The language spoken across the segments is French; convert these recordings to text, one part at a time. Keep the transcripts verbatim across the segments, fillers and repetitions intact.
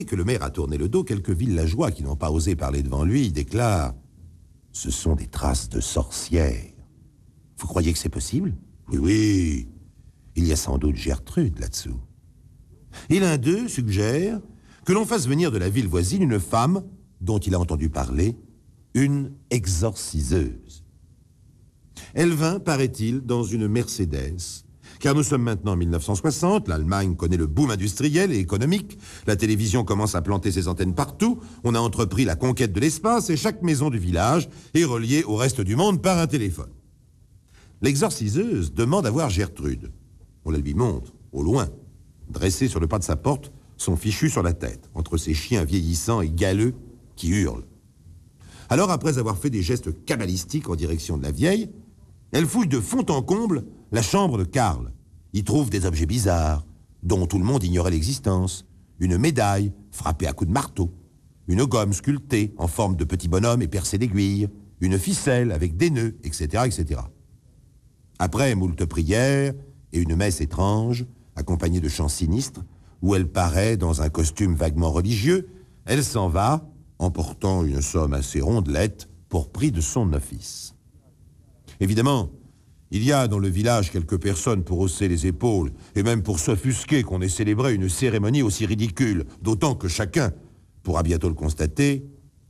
Et que le maire a tourné le dos, quelques villageois qui n'ont pas osé parler devant lui déclarent « Ce sont des traces de sorcières. » Vous croyez que c'est possible? Oui, oui. Il y a sans doute Gertrude là-dessous. Et l'un d'eux suggère que l'on fasse venir de la ville voisine une femme dont il a entendu parler, une exorciseuse. Elle vint, paraît-il, dans une Mercedes, car nous sommes maintenant en mille neuf cent soixante, l'Allemagne connaît le boom industriel et économique, la télévision commence à planter ses antennes partout, on a entrepris la conquête de l'espace et chaque maison du village est reliée au reste du monde par un téléphone. L'exorciseuse demande à voir Gertrude. On la lui montre, au loin, dressée sur le pas de sa porte, son fichu sur la tête, entre ses chiens vieillissants et galeux qui hurlent. Alors, après avoir fait des gestes cabalistiques en direction de la vieille, elle fouille de fond en comble la chambre de Karl. Y trouve des objets bizarres, dont tout le monde ignorait l'existence. Une médaille frappée à coups de marteau, une gomme sculptée en forme de petit bonhomme et percée d'aiguilles, une ficelle avec des nœuds, et cetera, et cetera. Après moult prières et une messe étrange, accompagnée de chants sinistres, où elle paraît dans un costume vaguement religieux, elle s'en va, emportant une somme assez rondelette pour prix de son office. Évidemment, il y a dans le village quelques personnes pour hausser les épaules et même pour s'offusquer qu'on ait célébré une cérémonie aussi ridicule, d'autant que chacun pourra bientôt le constater,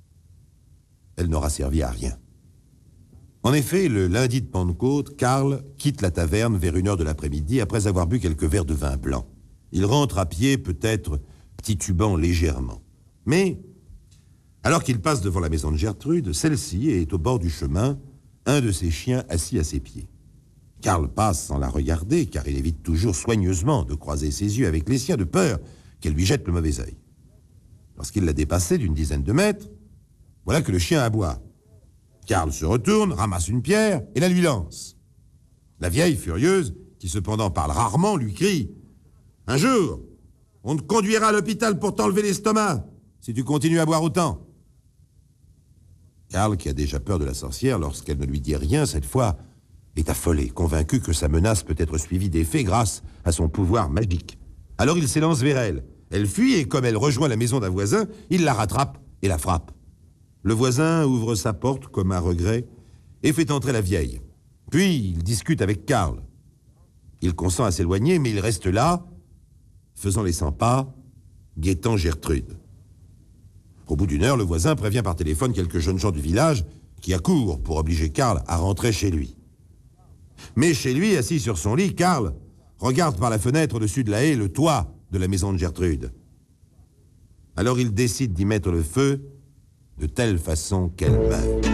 elle n'aura servi à rien. En effet, le lundi de Pentecôte, Karl quitte la taverne vers une heure de l'après-midi après avoir bu quelques verres de vin blanc. Il rentre à pied, peut-être titubant légèrement. Mais, alors qu'il passe devant la maison de Gertrude, celle-ci est au bord du chemin, un de ses chiens assis à ses pieds. Karl passe sans la regarder, car il évite toujours soigneusement de croiser ses yeux avec les siens de peur qu'elle lui jette le mauvais œil. Lorsqu'il l'a dépassée d'une dizaine de mètres, voilà que le chien aboie. Karl se retourne, ramasse une pierre et la lui lance. La vieille, furieuse, qui cependant parle rarement, lui crie « Un jour, on te conduira à l'hôpital pour t'enlever l'estomac, si tu continues à boire autant. » Karl, qui a déjà peur de la sorcière, lorsqu'elle ne lui dit rien, cette fois, est affolé, convaincu que sa menace peut être suivie d'effet grâce à son pouvoir magique. Alors il s'élance vers elle. Elle fuit et comme elle rejoint la maison d'un voisin, il la rattrape et la frappe. Le voisin ouvre sa porte comme un regret et fait entrer la vieille. Puis il discute avec Karl. Il consent à s'éloigner, mais il reste là, faisant les cent pas, guettant Gertrude. Au bout d'une heure, le voisin prévient par téléphone quelques jeunes gens du village qui accourent pour obliger Karl à rentrer chez lui. Mais chez lui, assis sur son lit, Karl regarde par la fenêtre au-dessus de la haie le toit de la maison de Gertrude. Alors il décide d'y mettre le feu de telle façon qu'elle meurt.